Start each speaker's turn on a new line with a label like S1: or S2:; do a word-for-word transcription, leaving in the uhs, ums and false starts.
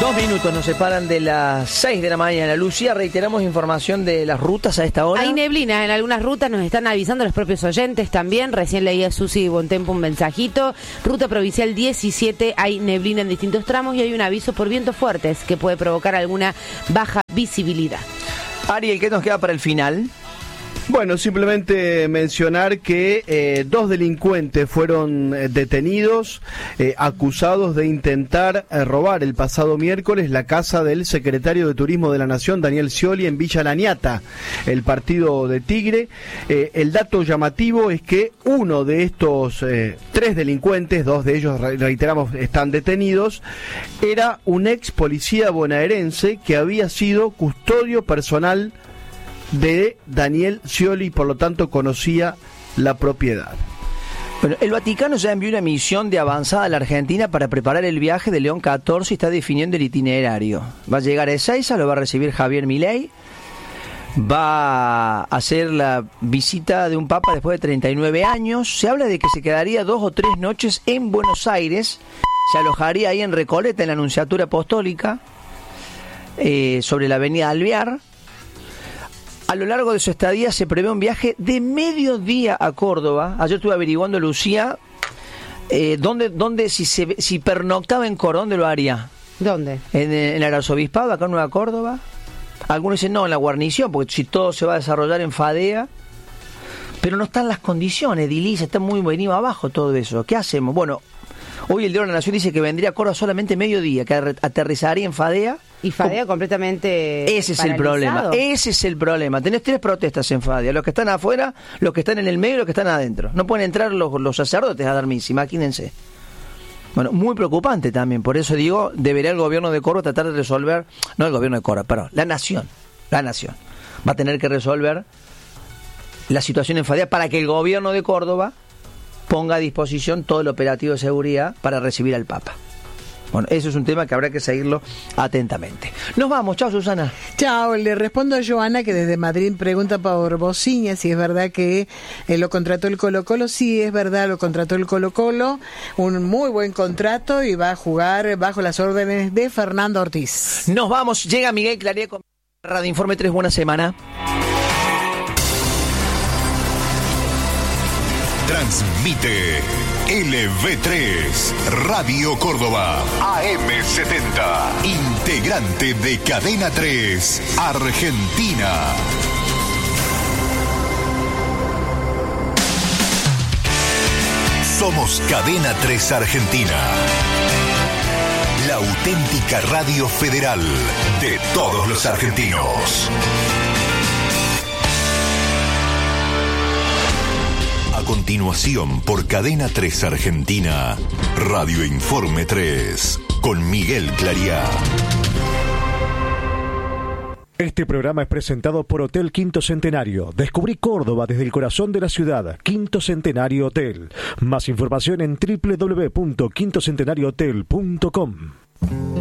S1: Dos minutos nos separan de las seis de la mañana. Lucía, reiteramos información de las rutas a esta hora.
S2: Hay neblina en algunas rutas, nos están avisando los propios oyentes también. Recién leía Susi Bontempo un mensajito. Ruta provincial diecisiete, hay neblina en distintos tramos y hay un aviso por vientos fuertes que puede provocar alguna baja visibilidad.
S1: Ariel, ¿qué nos queda para el final?
S3: Bueno, simplemente mencionar que eh, dos delincuentes fueron eh, detenidos, eh, acusados de intentar eh, robar el pasado miércoles la casa del secretario de Turismo de la Nación, Daniel Scioli, en Villa Laniata, el partido de Tigre. Eh, el dato llamativo es que uno de estos eh, tres delincuentes, dos de ellos, reiteramos, están detenidos, era un ex policía bonaerense que había sido custodio personal de Daniel Scioli, por lo tanto conocía la propiedad.
S1: Bueno, el Vaticano ya envió una misión de avanzada a la Argentina para preparar el viaje de León catorce y está definiendo el itinerario. Va a llegar a Ezeiza, lo va a recibir Javier Milei, va a hacer la visita de un papa después de treinta y nueve años. Se habla de que se quedaría dos o tres noches en Buenos Aires, se alojaría ahí en Recoleta, en la Nunciatura Apostólica, eh, sobre la avenida Alvear. A lo largo de su estadía se prevé un viaje de mediodía a Córdoba. Ayer estuve averiguando, Lucía, eh, dónde, dónde si, se, si pernoctaba en Córdoba, ¿dónde lo haría?
S2: ¿Dónde?
S1: En, en el Arzobispado, acá en Nueva Córdoba. Algunos dicen no, en la guarnición, porque si todo se va a desarrollar en Fadea. Pero no están las condiciones, edilicia, está muy venido abajo todo eso. ¿Qué hacemos? Bueno, hoy el Diario de la Nación dice que vendría a Córdoba solamente mediodía, que aterrizaría en Fadea.
S2: Y Fadea completamente
S1: Ese es el problema, ese es el problema. Tenés tres protestas en Fadea, los que están afuera, los que están en el medio y los que están adentro. No pueden entrar los, los sacerdotes a dar misa, imagínense. Bueno, muy preocupante también, por eso digo, debería el gobierno de Córdoba tratar de resolver, no el gobierno de Córdoba, perdón, la nación, la nación, va a tener que resolver la situación en Fadea para que el gobierno de Córdoba ponga a disposición todo el operativo de seguridad para recibir al Papa. Bueno, eso es un tema que habrá que seguirlo atentamente. Nos vamos, chao Susana.
S4: Chao, le respondo a Joana que desde Madrid pregunta por Bociña si es verdad que eh, lo contrató el Colo-Colo. Sí, es verdad, lo contrató el Colo-Colo, un muy buen contrato y va a jugar bajo las órdenes de Fernando Ortiz.
S1: Nos vamos, llega Miguel Claría con Radio Informe tres, buena semana.
S5: Transmite L V tres, Radio Córdoba, A M setenta, integrante de Cadena tres, Argentina. Somos Cadena tres Argentina, la auténtica radio federal de todos los argentinos. A continuación, por Cadena tres Argentina, Radio Informe tres, con Miguel Clariá.
S6: Este programa es presentado por Hotel Quinto Centenario. Descubrí Córdoba desde el corazón de la ciudad. Quinto Centenario Hotel. Más información en doble u doble u doble u punto quinto centenario hotel punto com.